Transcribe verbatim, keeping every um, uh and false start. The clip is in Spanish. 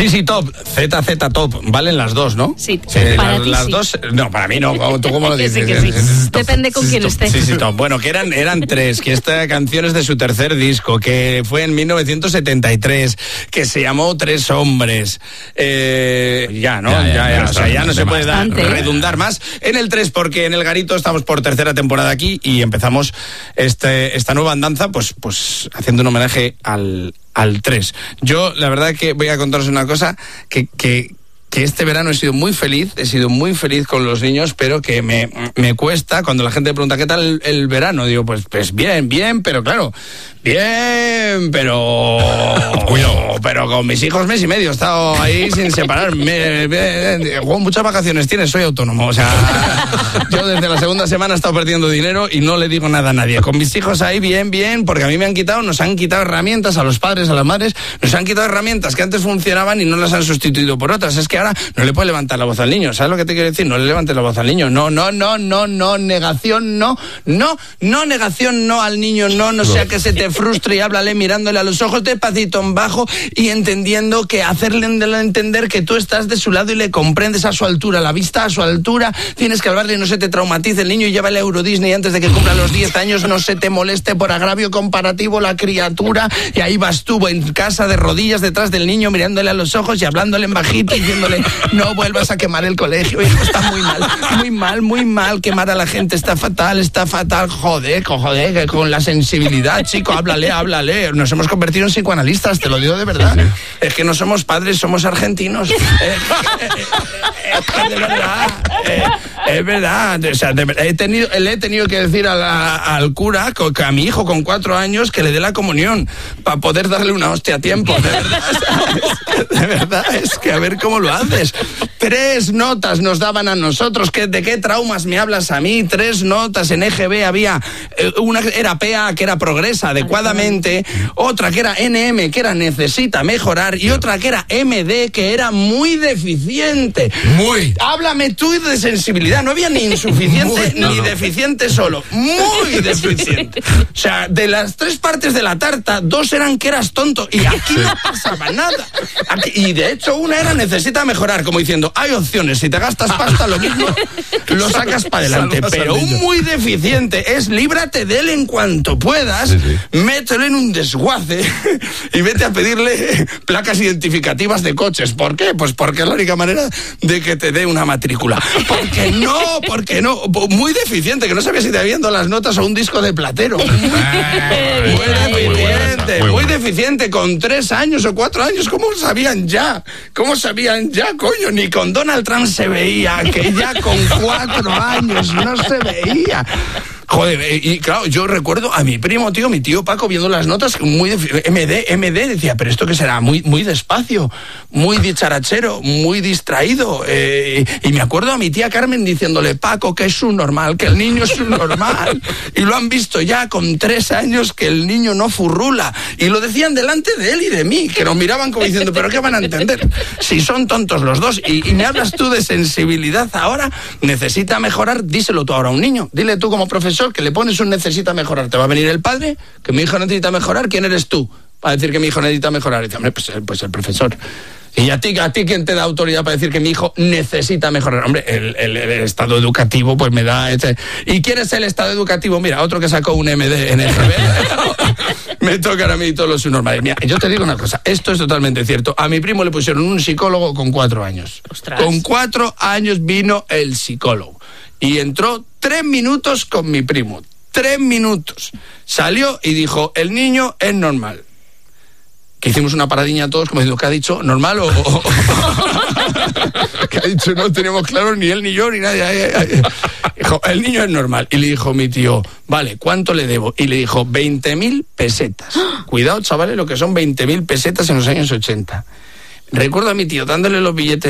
Sí, sí, top. Z Z top. Valen las dos, ¿no? Sí. Eh, para las, ti las sí. dos. No, para mí no. ¿Tú cómo lo dices? Sí, que sí. Depende con quién esté. Sí, sí, top. Bueno, que eran, eran tres. Que esta canción es de su tercer disco, que fue en mil novecientos setenta y tres, que se llamó Tres Hombres. Eh, ya, ¿no? Ya, ya, ya, ya, ya, o sea, ya no se puede dar, bastante. redundar más. En el tres, porque en el Garito estamos por tercera temporada aquí y empezamos este, esta nueva andanza, pues, pues haciendo un homenaje al, al tres. Yo, la verdad que voy a contaros una cosa, que, que, que este verano he sido muy feliz, he sido muy feliz con los niños, pero que me, me cuesta, cuando la gente me pregunta, ¿qué tal el, el verano? Digo, pues, pues bien, bien, pero claro, bien, pero... Cuidado, pero con mis hijos mes y medio he estado ahí sin separarme. Juan, muchas vacaciones tienes, soy autónomo, o sea, yo desde la segunda semana he estado perdiendo dinero y no le digo nada a nadie. Con mis hijos ahí bien, bien, porque a mí me han quitado, nos han quitado herramientas, a los padres, a las madres, nos han quitado herramientas que antes funcionaban y no las han sustituido por otras. Es que ahora no le puedes levantar la voz al niño, ¿sabes lo que te quiero decir? No le levantes la voz al niño, no, no, no, no, no, negación, no, no, no, negación, no al niño, no, no sea que se te frustre y háblale mirándole a los ojos despacito en bajo y entendiendo que hacerle entender que tú estás de su lado y le comprendes a su altura, la vista a su altura, tienes que hablarle y no se te traumatice el niño y llévale a Euro Disney antes de que cumpla los diez años, no se te moleste por agravio comparativo la criatura y ahí vas tú en casa de rodillas detrás del niño mirándole a los ojos y hablándole en bajito y diciéndole no vuelvas a quemar el colegio, hijo, está muy mal, muy mal, muy mal, quemar a la gente está fatal, está fatal, joder, joder, que con la sensibilidad, chico, háblale, háblale, nos hemos convertido en psicoanalistas, te lo digo de verdad, es que no somos padres, somos argentinos, eh, eh, eh, eh, de verdad, eh, es verdad, o sea, de, he tenido, le he tenido que decir a la, al cura, que a mi hijo con cuatro años, que le dé la comunión, para poder darle una hostia a tiempo, de verdad, ¿sabes? De verdad, es que a ver cómo lo haces. Tres notas nos daban a nosotros, ¿qué, ¿de qué traumas me hablas a mí? Tres notas en E G B había, eh, una era P A, que era progresa adecuadamente, otra que era N M, que era necesita mejorar, y otra que era M D, que era muy deficiente. Muy. Háblame tú de sensibilidad, no había ni insuficiente Muy, no, ni no. deficiente solo, muy deficiente. O sea, de las tres partes de la tarta, dos eran que eras tonto, y aquí no pasaba nada. Aquí, y de hecho una era necesita mejorar, como diciendo, hay opciones, si te gastas pasta lo mismo, lo sacas para adelante. Salvas al Pero un niño. muy deficiente es líbrate de él en cuanto puedas, Sí, sí. mételo en un desguace y vete a pedirle placas identificativas de coches. ¿Por qué? Pues porque es la única manera de que te dé una matrícula. Porque no, porque no, muy deficiente, que no sabía si te habían dado las notas o un disco de Platero. Muy deficiente, muy, muy deficiente, con tres años o cuatro años, ¿cómo sabían ya? ¿Cómo sabían ya, coño? Ni con Donald Trump se veía, que ya con cuatro años no se veía. Joder, y claro, yo recuerdo a mi primo, tío, mi tío Paco, viendo las notas, muy de, M D, M D, decía, pero esto que será, muy, muy despacio, muy dicharachero, muy distraído. Eh, y me acuerdo a mi tía Carmen diciéndole, Paco, que es un normal, que el niño es un normal. Y lo han visto ya con tres años que el niño no furrula. Y lo decían delante de él y de mí, que nos miraban como diciendo, pero ¿qué van a entender? Si son tontos los dos. Y, y me hablas tú de sensibilidad ahora, necesita mejorar, díselo tú ahora a un niño. Dile tú como profesor que le pones un necesita mejorar. ¿Te va a venir el padre? Que mi hijo necesita mejorar. ¿Quién eres tú para decir que mi hijo necesita mejorar? Y dice, hombre, pues, pues el profesor. ¿Y a ti, a ti quién te da autoridad para decir que mi hijo necesita mejorar? Hombre, el, el, el estado educativo pues me da... Este... ¿Y quién es el estado educativo? Mira, otro que sacó un M D en el G B. Me tocan a mí todos los subnormales. Mira, yo te digo una cosa, esto es totalmente cierto. A mi primo le pusieron un psicólogo con cuatro años. Ostras. Con cuatro años vino el psicólogo. Y entró tres minutos con mi primo. Tres minutos. Salió y dijo, el niño es normal. Que hicimos una paradiña todos como diciendo, ¿qué ha dicho? ¿Normal o...? o... ¿Qué ha dicho? No tenemos claro ni él ni yo ni nadie. Dijo, el niño es normal. Y le dijo mi tío, vale, ¿cuánto le debo? Y le dijo, veinte mil pesetas. Cuidado, chavales, lo que son veinte mil pesetas en los años ochenta. Recuerdo a mi tío dándole los billetes